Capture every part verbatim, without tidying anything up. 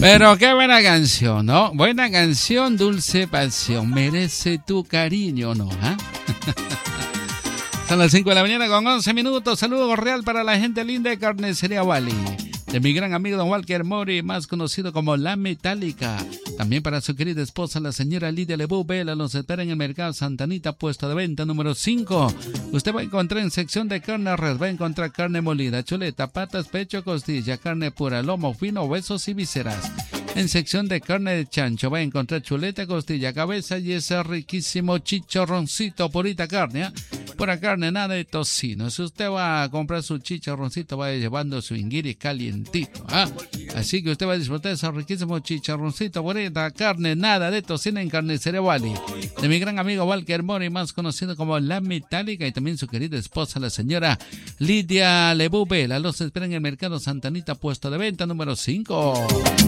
Pero qué buena canción, ¿no? Buena canción, Dulce Pasión. Merece tu cariño, ¿no? ¿Ah? Son las cinco de la mañana con once minutos. Saludo cordial para la gente linda de Carnicería Wally. De mi gran amigo don Walker Mori, más conocido como La Metálica. También para su querida esposa, la señora Lidia Lebú Vela, los espera en el Mercado Santa Anita, puesto de venta número cinco. Usted va a encontrar en sección de carne res, va a encontrar carne molida, chuleta, patas, pecho, costilla, carne pura, lomo fino, huesos y vísceras. En sección de carne de chancho va a encontrar chuleta, costilla, cabeza y ese riquísimo chicharroncito, purita carne, ¿eh? Pura carne, nada de tocino. Si usted va a comprar su chicharroncito, va llevando su inguiri calientito, ¿ah? Así que usted va a disfrutar de ese riquísimo chicharroncito, purita carne, nada de tocino en Carnicería Wally. De mi gran amigo Walker Mori, más conocido como La Metálica, y también su querida esposa, la señora Lidia Lebú Vela. Los espera en el Mercado Santa Anita, puesto de venta número cinco.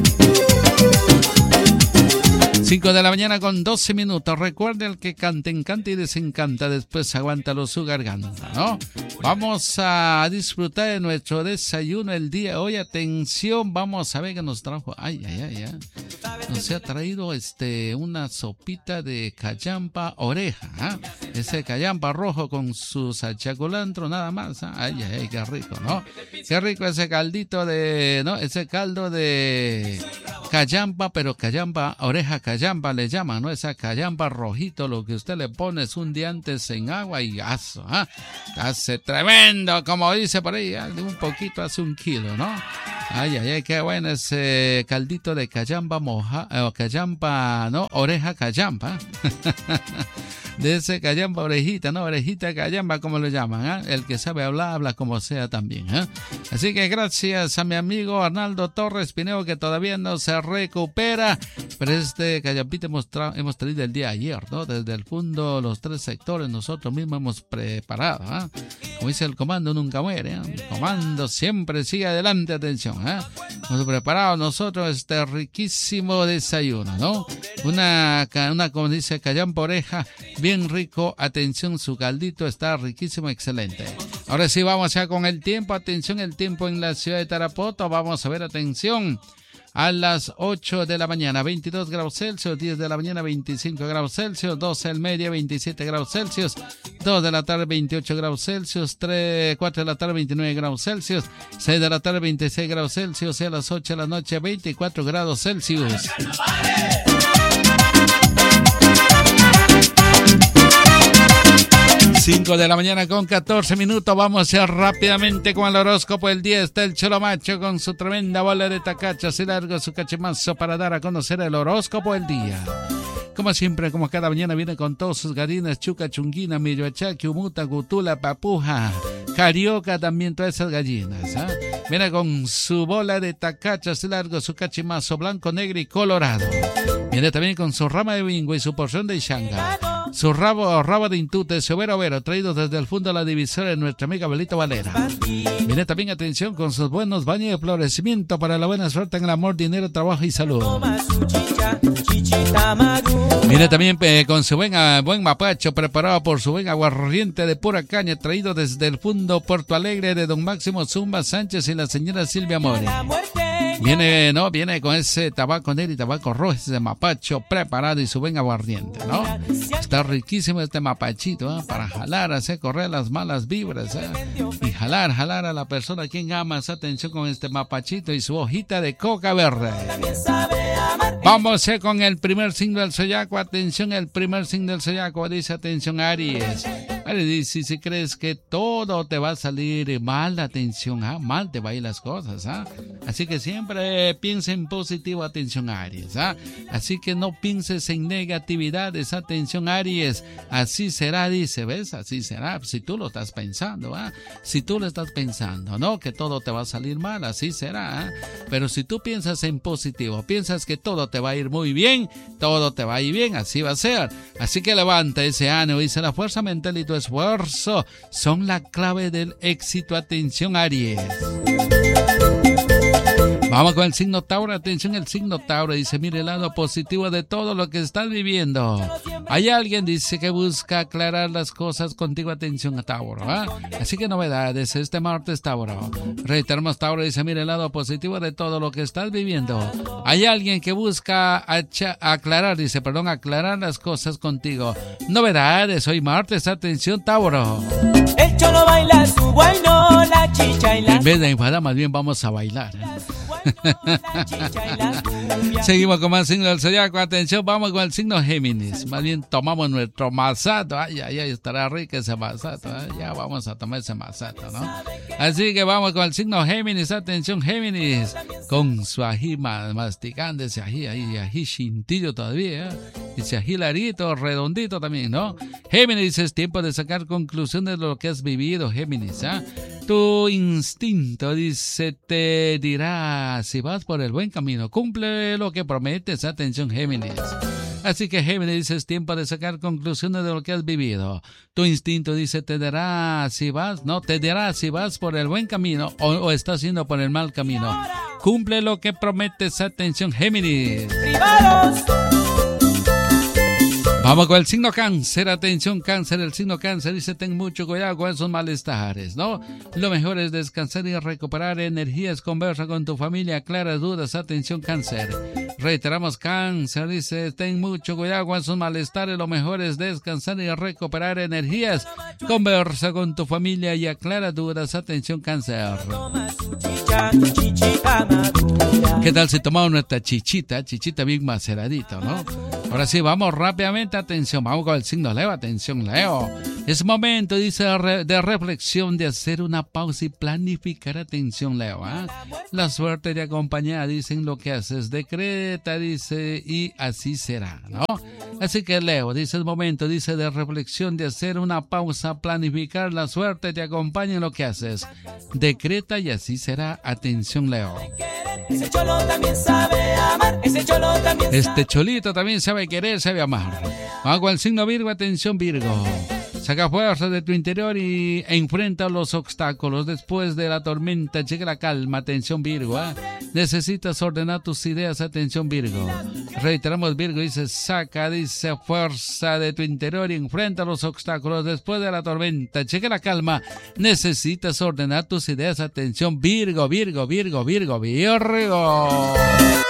cinco de la mañana con doce minutos. Recuerde, el que cante, encanta y desencanta, después aguántalo su garganta, ¿no? Vamos a disfrutar de nuestro desayuno el día de hoy. Atención, vamos a ver qué nos trajo. Ay, ay, ay, ay. Nos ha traído este una sopita de cayampa oreja, ¿eh? Ese cayampa rojo con su salchaculantro, nada más, ¿eh? Ay, ay, ay, qué rico, ¿no? Qué rico ese caldito de, ¿no? Ese caldo de cayampa, pero cayampa, oreja cayampa le llaman, ¿no? Esa cayampa rojito, lo que usted le pone es un día antes en agua y gaso, ¿ah? ¿eh? Hace tremendo, como dice por ahí, ¿eh? Un poquito hace un kilo, ¿no? Ay, ay, ay, qué bueno ese caldito de cayampa moja, eh, cayampa, ¿no? Oreja cayampa. De ese cayampa orejita, ¿no? Orejita cayampa, como lo llaman, ¿eh? El que sabe hablar, habla como sea también, ¿eh? Así que gracias a mi amigo Arnaldo Torres Pineo, que todavía no se recupera, pero este cayampita hemos, tra- hemos traído el día de ayer, ¿no? Desde el fondo, los tres sectores, nosotros mismos hemos preparado, ¿eh? Como dice el comando, nunca muere, ¿eh? El comando siempre sigue adelante, atención, ¿eh? Hemos preparado nosotros este riquísimo desayuno, ¿no? Una, una como dice, cayampa oreja, bien rico, atención, su caldito está riquísimo, excelente. Ahora sí, vamos ya con el tiempo, atención, el tiempo en la ciudad de Tarapoto, vamos a ver, atención, a las ocho de la mañana, veintidós grados Celsius, diez de la mañana, veinticinco grados Celsius, doce del media, veintisiete grados Celsius, dos de la tarde, veintiocho grados Celsius, tres, cuatro de la tarde, veintinueve grados Celsius, seis de la tarde, veintiséis grados Celsius, y a las ocho de la noche, veinticuatro grados Celsius. cinco de la mañana con catorce minutos. Vamos a ir rápidamente con el horóscopo del día. Está el Cholo Macho con su tremenda bola de tacachas y largo su cachimazo para dar a conocer el horóscopo del día. Como siempre, como cada mañana, viene con todos sus gallinas, chuca, chunguina, milloachaqui, umuta, gutula, papuja, carioca, también todas esas gallinas, ¿eh? Viene con su bola de tacachas y largo su cachimazo blanco, negro y colorado. Viene también con su rama de bingo y su porción de changa. Su rabo, rabo de intute, su overo overo, traído desde el fondo de la divisora de nuestra amiga Belita Valera. Viene también, atención, con sus buenos baños de florecimiento para la buena suerte en el amor, dinero, trabajo y salud. Viene también eh, con su buen, uh, buen mapacho preparado por su buen aguardiente de pura caña, traído desde el fondo Puerto Alegre de don Máximo Zumba Sánchez y la señora Silvia More. Viene, ¿no? Viene con ese tabaco negro y tabaco rojo, ese mapacho preparado y su buen aguardiente, ¿no? Está riquísimo este mapachito, ¿eh? Para jalar, hacer correr las malas vibras, ¿eh? Y jalar, jalar a la persona a quien amas, atención con este mapachito y su hojita de coca verde. Vamos a con el primer signo del zodiaco, atención, el primer signo del zodiaco dice, atención, Aries. Aries dice, si crees que todo te va a salir mal, atención, ¿ah? Mal te va a ir las cosas, ¿ah? Así que siempre piensa en positivo, atención, Aries, ¿ah? Así que no pienses en negatividades, atención, Aries. Así será, dice, ¿ves? Así será, si tú lo estás pensando, ¿ah? Si tú lo estás pensando, ¿no? Que todo te va a salir mal, así será, ¿ah? Pero si tú piensas en positivo, piensas que todo te va a ir muy bien, todo te va a ir bien, así va a ser. Así que levanta ese ánimo, dice, la fuerza mental y tu esfuerzo son la clave del éxito, atención, Aries. Vamos con el signo Tauro. Atención, el signo Tauro dice, mire el lado positivo de todo lo que estás viviendo. Hay alguien, dice, que busca aclarar las cosas contigo. Atención a Tauro, ¿eh? Así que novedades este martes, Tauro. Reiteramos, Tauro dice, mire el lado positivo de todo lo que estás viviendo. Hay alguien que busca acha- aclarar, dice, perdón, aclarar las cosas contigo. Novedades hoy martes, atención, Tauro. El cholo baila su guayno, la chicha y la... En vez de enfadar, más bien vamos a bailar, ¿eh? Seguimos con más signos del zodiaco. Atención, vamos con el signo Géminis. Más bien tomamos nuestro masato. Ay, ay, ay, estará rico ese masato, ¿eh? Ya vamos a tomar ese masato, ¿no? Así que vamos con el signo Géminis. Atención, Géminis. Con su ají masticando, ese ají, ahí, ají chintillo todavía, ¿eh? Ese ají larito, redondito también, ¿no? Géminis, es tiempo de sacar conclusiones de lo que has vivido, Géminis, ¿eh? Tu instinto, dice, te dirá si vas por el buen camino. Cumple lo que prometes. Atención, Géminis. Así que, Géminis, dice, es tiempo de sacar conclusiones de lo que has vivido. Tu instinto, dice, te dirá si vas, no, te dirá si vas por el buen camino o, o estás yendo por el mal camino. Cumple lo que prometes. Atención, Géminis. Privados. Vamos con el signo Cáncer. Atención, Cáncer. El signo Cáncer dice, ten mucho cuidado con esos malestares, ¿no? Lo mejor es descansar y recuperar energías. Conversa con tu familia, aclara dudas. Atención, Cáncer. Reiteramos, Cáncer dice, ten mucho cuidado con esos malestares. Lo mejor es descansar y recuperar energías. Conversa con tu familia y aclara dudas. Atención, Cáncer. ¿Qué tal si tomamos nuestra chichita? Chichita bien maceradita, ¿no? Ahora sí, vamos rápidamente. Atención, vamos con el signo Leo. Atención, Leo. Es momento, dice, de reflexión, de hacer una pausa y planificar. Atención, Leo, ¿eh? La suerte te acompaña, dicen, lo que haces. Decreta, dice, y así será, ¿no? Así que, Leo, dice, es momento, dice, de reflexión, de hacer una pausa, planificar. La suerte te acompaña en lo que haces. Decreta y así será. Atención, Leo. Ese cholo también sabe amar. Ese cholo también sabe... Este cholito también sabe querer, sabe amar. Vamos con el signo Virgo. Atención, Virgo. Saca fuerza de tu interior y enfrenta los obstáculos. Después de la tormenta llega la calma. Atención, Virgo, ¿eh? Necesitas ordenar tus ideas. Atención, Virgo. Reiteramos, Virgo, dice, saca, dice, fuerza de tu interior y enfrenta los obstáculos. Después de la tormenta llega la calma. Necesitas ordenar tus ideas. Atención, Virgo, Virgo, Virgo, Virgo, Virgo.